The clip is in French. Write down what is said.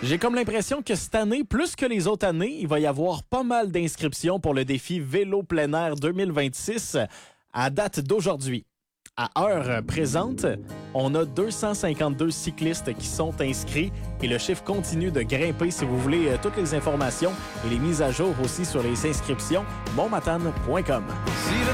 J'ai comme l'impression que cette année, plus que les autres années, il va y avoir pas mal d'inscriptions pour le défi Vélo plein air 2026 à date d'aujourd'hui. À heure présente, on a 252 cyclistes qui sont inscrits et le chiffre continue de grimper. Si vous voulez toutes les informations et les mises à jour aussi sur les inscriptions, bonmatane.com.